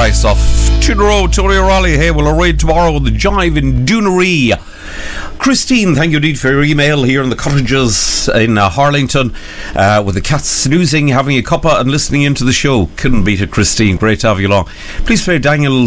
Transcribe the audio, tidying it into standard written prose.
Price off Tudor Tony O'Reilly. Hey, we'll arrive tomorrow with the Jive in Doonery. Christine, thank you indeed for your email here in the cottages in Harlington, with the cats snoozing, having a cuppa and listening into the show. Couldn't beat it, Christine. Great to have you along. Please play Daniel